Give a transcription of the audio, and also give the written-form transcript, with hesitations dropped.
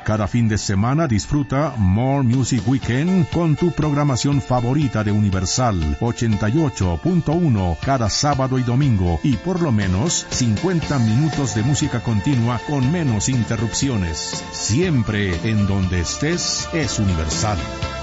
Cada fin de semana disfruta More Music Weekend con tu programación favorita de Universal 88.1 cada sábado y domingo, y por lo menos 50 minutos de música continua con menos interrupciones. Siempre en donde estés es Universal.